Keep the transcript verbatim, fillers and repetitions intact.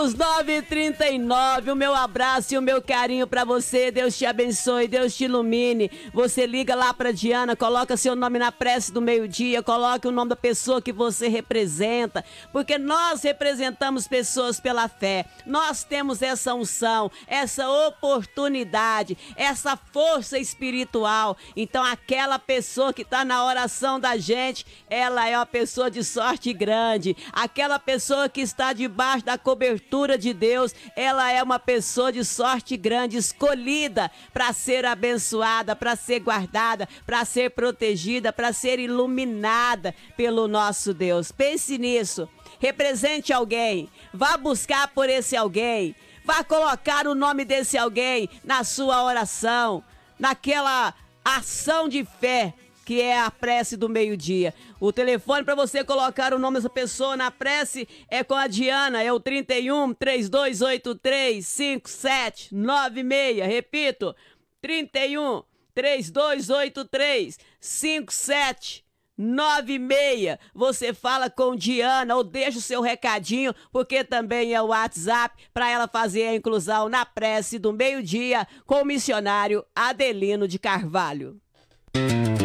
Os nove e trinta e nove, o meu abraço e o meu carinho pra você. Deus te abençoe, Deus te ilumine. Você liga lá pra Diana, coloca seu nome na prece do meio-dia, coloque o nome da pessoa que você representa, porque nós representamos pessoas pela fé. Nós temos essa unção, essa oportunidade, essa força espiritual. Então aquela pessoa que tá na oração da gente, ela é uma pessoa de sorte grande. Aquela pessoa que está debaixo da cobertura de Deus, ela é uma pessoa de sorte grande, escolhida para ser abençoada, para ser guardada, para ser protegida, para ser iluminada pelo nosso Deus. Pense nisso. Represente alguém. Vá buscar por esse alguém. Vá colocar o nome desse alguém na sua oração, naquela ação de fé que é a prece do meio-dia. O telefone para você colocar o nome dessa pessoa na prece é com a Diana, é o trinta e um, três dois oito três, cinco sete nove seis. Repito, trinta e um, três dois oito três, cinco sete nove seis. Você fala com Diana ou deixa o seu recadinho, porque também é o WhatsApp para ela fazer a inclusão na prece do meio-dia com o missionário Adelino de Carvalho.